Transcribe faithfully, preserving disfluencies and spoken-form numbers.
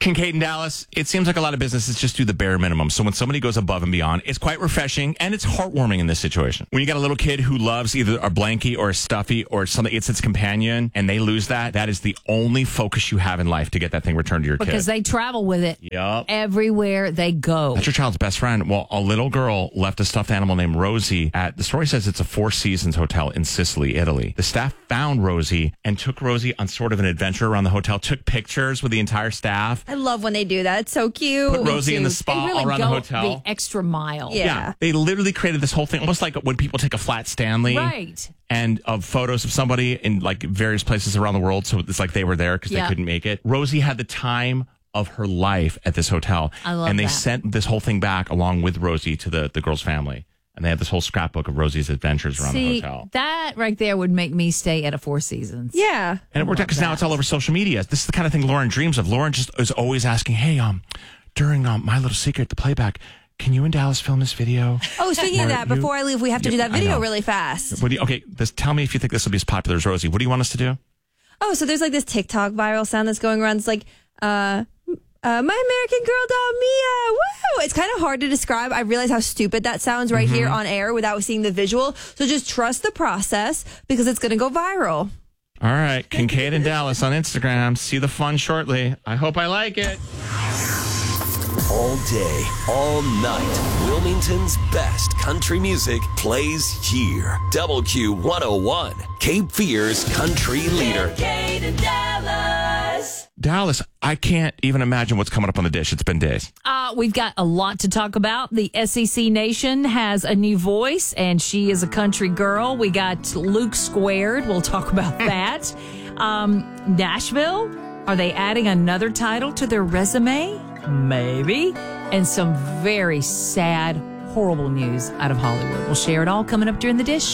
Kincaid in Dallas, it seems like a lot of businesses just do the bare minimum. So when somebody goes above and beyond, it's quite refreshing and it's heartwarming in this situation. When you got a little kid who loves either a blankie or a stuffy or something, it's its companion, and they lose that, that is the only focus you have in life to get that thing returned to your because kid. Because they travel with it yep. everywhere they go. That's your child's best friend. Well, a little girl left a stuffed animal named Rosie at, the story says it's a Four Seasons hotel in Sicily, Italy. The staff found Rosie and took Rosie on sort of an adventure around the hotel, took pictures with the entire staff. I love when they do that. It's so cute. Put Rosie in the spa they really all around go the hotel. The extra mile. Yeah. yeah. They literally created this whole thing, almost like when people take a flat Stanley. Right. And of photos of somebody in like various places around the world. So it's like they were there because yeah. they couldn't make it. Rosie had the time of her life at this hotel. I love And they that. sent this whole thing back along with Rosie to the, the girl's family. And they have this whole scrapbook of Rosie's adventures around See, the hotel. That right there would make me stay at a Four Seasons. Yeah. And it worked out because now it's all over social media. This is the kind of thing Lauren dreams of. Lauren just is always asking, hey, um, during um, My Little Secret, the playback, can you and Dallas film this video? Oh, speaking of that, you, before I leave, we have to you, do that I video know. really fast. What do you, okay, this, tell me if you think this will be as popular as Rosie. What do you want us to do? Oh, so there's like this TikTok viral sound that's going around. It's like, uh, uh, my American Girl doll, Mia. Woo! It's kind of hard to describe. I realize how stupid that sounds right Mm-hmm. here on air without seeing the visual. So just trust the process because it's going to go viral. All right, Kincaid and Dallas on Instagram. See the fun shortly. I hope I like it. All day, all night, Wilmington's best country music plays here. Double Q one oh one, Cape Fear's country leader. Kincaid and Dallas. Dallas, I can't even imagine what's coming up on the dish. It's been days. Uh, we've got a lot to talk about. The S E C Nation has a new voice, and she is a country girl. We got Luke Squared. We'll talk about that. Um, Nashville, are they adding another title to their resume? Maybe. And some very sad, horrible news out of Hollywood. We'll share it all coming up during the dish.